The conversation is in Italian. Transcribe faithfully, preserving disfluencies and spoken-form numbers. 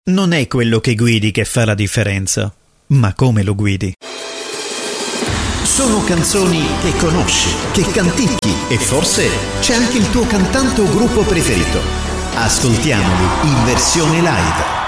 Non è quello che guidi che fa la differenza, ma come lo guidi. Sono canzoni che conosci, che canticchi e forse c'è anche il tuo cantante o gruppo preferito. Ascoltiamoli in versione live.